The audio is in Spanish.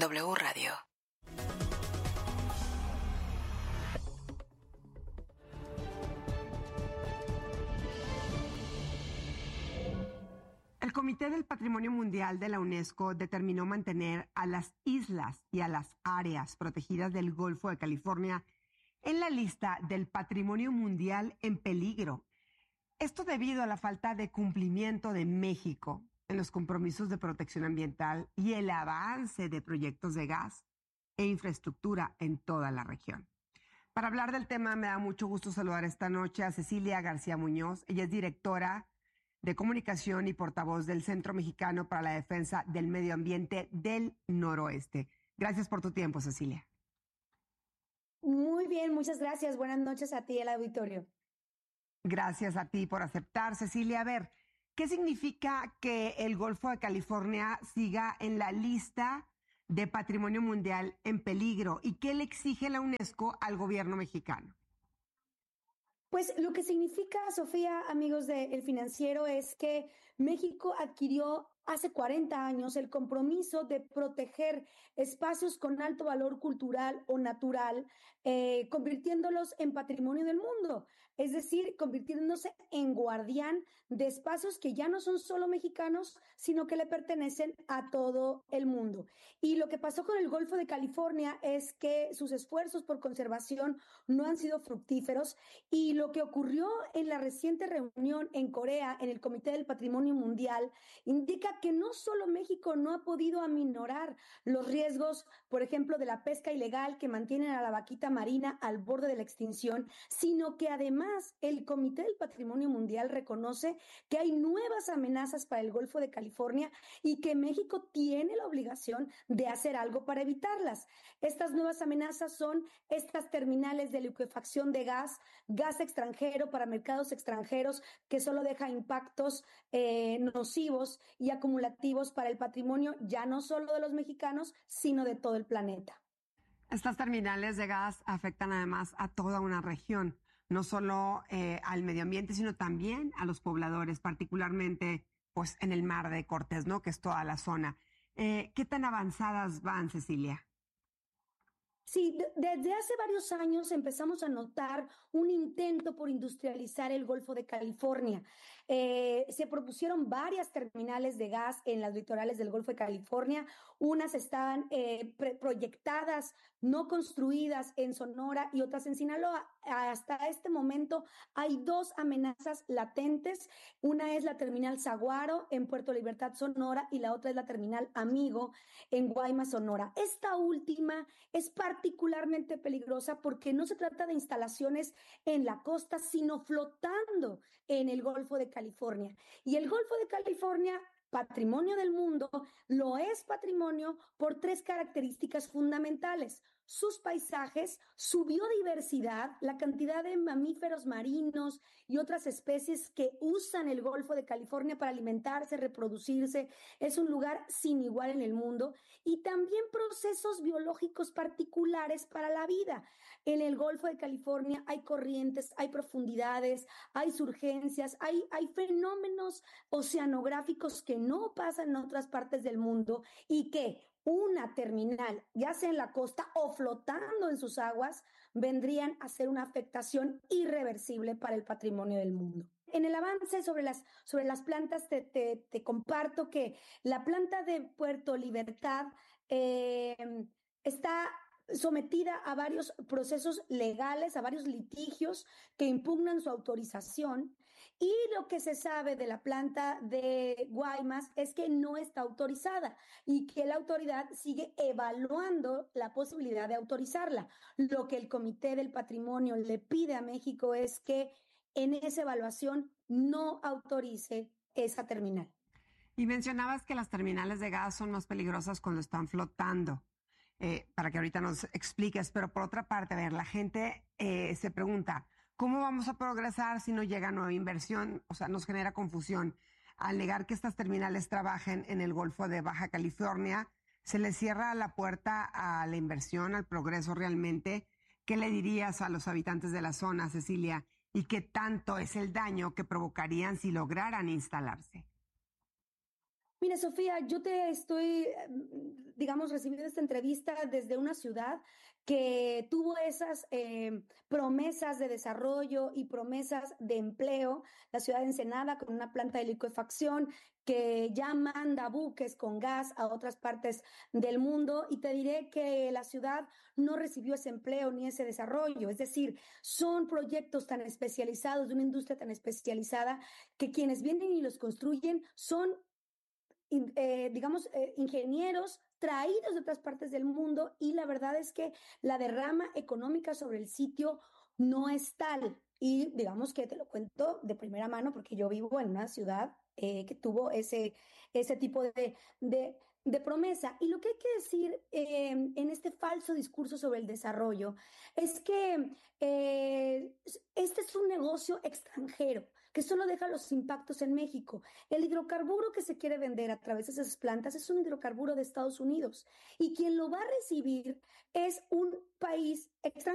W Radio. El Comité del Patrimonio Mundial de la UNESCO determinó mantener a las islas y a las áreas protegidas del Golfo de California en la lista del Patrimonio Mundial en peligro. Esto debido a la falta de cumplimiento de México en los compromisos de protección ambiental y el avance de proyectos de gas e infraestructura en toda la región. Para hablar del tema, me da mucho gusto saludar esta noche a Cecilia García Muñoz. Ella es directora de Comunicación y portavoz del Centro Mexicano para la Defensa del Medio Ambiente del Noroeste. Gracias por tu tiempo, Cecilia. Muy bien, muchas gracias. Buenas noches a ti y al auditorio. Gracias a ti por aceptar, Cecilia. A ver, ¿qué significa que el Golfo de California siga en la lista de Patrimonio Mundial en peligro? ¿Y qué le exige la UNESCO al gobierno mexicano? Pues lo que significa, Sofía, amigos de El Financiero, es que México adquirió hace 40 años el compromiso de proteger espacios con alto valor cultural o natural, convirtiéndolos en patrimonio del mundo, es decir, convirtiéndose en guardián de espacios que ya no son solo mexicanos, sino que le pertenecen a todo el mundo. Y lo que pasó con el Golfo de California es que sus esfuerzos por conservación no han sido fructíferos, y lo que ocurrió en la reciente reunión en Corea, en el Comité del Patrimonio Mundial, indica que no solo México no ha podido aminorar los riesgos, por ejemplo, de la pesca ilegal que mantienen a la vaquita marina al borde de la extinción, sino que además el Comité del Patrimonio Mundial reconoce que hay nuevas amenazas para el Golfo de California y que México tiene la obligación de hacer algo para evitarlas. Estas nuevas amenazas son estas terminales de liquefacción de gas extranjero para mercados extranjeros que solo deja impactos nocivos y acumulativos para el patrimonio ya no solo de los mexicanos, sino de todo el planeta. Estas terminales de gas afectan además a toda una región, no solo al medio ambiente, sino también a los pobladores, particularmente pues en el Mar de Cortés, ¿no? Que es toda la zona. ¿Qué tan avanzadas van, Cecilia? Sí, desde hace varios años empezamos a notar un intento por industrializar el Golfo de California. Se propusieron varias terminales de gas en las litorales del Golfo de California. Unas estaban proyectadas, no construidas en Sonora y otras en Sinaloa. Hasta este momento hay dos amenazas latentes. Una es la terminal Saguaro en Puerto Libertad, Sonora, y la otra es la terminal Amigo en Guaymas, Sonora. Esta última es particularmente peligrosa porque no se trata de instalaciones en la costa, sino flotando en el Golfo de California. Y el Golfo de California, patrimonio del mundo, lo es patrimonio por tres características fundamentales: sus paisajes, su biodiversidad, la cantidad de mamíferos marinos y otras especies que usan el Golfo de California para alimentarse, reproducirse. Es un lugar sin igual en el mundo, y también procesos biológicos particulares para la vida. En el Golfo de California hay corrientes, hay profundidades, hay surgencias, hay fenómenos oceanográficos que no pasan en otras partes del mundo, y que una terminal, ya sea en la costa o flotando en sus aguas, vendrían a ser una afectación irreversible para el patrimonio del mundo. En el avance sobre las plantas, te comparto que la planta de Puerto Libertad está sometida a varios procesos legales, a varios litigios que impugnan su autorización, y lo que se sabe de la planta de Guaymas es que no está autorizada y que la autoridad sigue evaluando la posibilidad de autorizarla. Lo que el Comité del Patrimonio le pide a México es que en esa evaluación no autorice esa terminal. Y mencionabas que las terminales de gas son más peligrosas cuando están flotando. Para que ahorita nos expliques, pero por otra parte, a ver, la gente se pregunta, ¿cómo vamos a progresar si no llega nueva inversión? O sea, nos genera confusión. Al negar que estas terminales trabajen en el Golfo de Baja California, se les cierra la puerta a la inversión, al progreso realmente. ¿Qué le dirías a los habitantes de la zona, Cecilia? ¿Y qué tanto es el daño que provocarían si lograran instalarse? Mira, Sofía, yo te estoy, digamos, recibiendo esta entrevista desde una ciudad que tuvo esas promesas de desarrollo y promesas de empleo, la ciudad de Ensenada con una planta de liquefacción que ya manda buques con gas a otras partes del mundo y te diré que la ciudad no recibió ese empleo ni ese desarrollo, es decir, son proyectos tan especializados de una industria tan especializada que quienes vienen y los construyen son digamos, ingenieros traídos de otras partes del mundo y la verdad es que la derrama económica sobre el sitio no es tal. Y digamos que te lo cuento de primera mano porque yo vivo en una ciudad que tuvo ese tipo de promesa. Y lo que hay que decir en este falso discurso sobre el desarrollo es que este es un negocio extranjero que solo deja los impactos en México. El hidrocarburo que se quiere vender a través de esas plantas es un hidrocarburo de Estados Unidos y quien lo va a recibir es un país extranjero